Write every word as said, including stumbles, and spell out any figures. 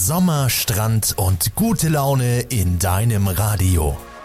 Sommer, Strand und gute Laune in deinem Radio.